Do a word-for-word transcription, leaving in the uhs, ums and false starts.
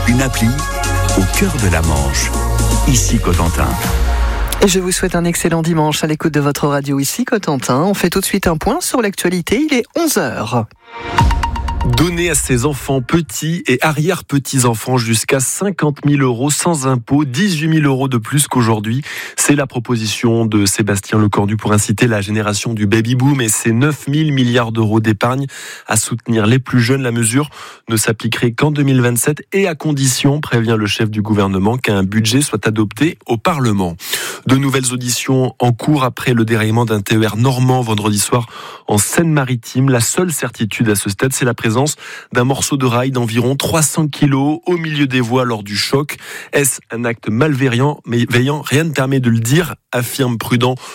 une appli au cœur de la Manche. Ici Cotentin. Et je vous souhaite un excellent dimanche à l'écoute de votre radio ici Cotentin. On fait tout de suite un point sur l'actualité, il est onze heures. Donner à ses enfants petits et arrière-petits-enfants jusqu'à cinquante mille euros sans impôt, dix-huit mille euros de plus qu'aujourd'hui. C'est la proposition de Sébastien Lecornu pour inciter la génération du baby-boom et ses neuf mille milliards d'euros d'épargne à soutenir les plus jeunes. La mesure ne s'appliquerait qu'en deux mille vingt-sept et à condition, prévient le chef du gouvernement, qu'un budget soit adopté au Parlement. De nouvelles auditions en cours après le déraillement d'un T E R normand vendredi soir en Seine-Maritime. La seule certitude à ce stade, c'est la présence d'un morceau de rail d'environ trois cents kilos au milieu des voies lors du choc. Est-ce un acte malveillant, mais veillant, rien ne permet de le dire, affirme prudent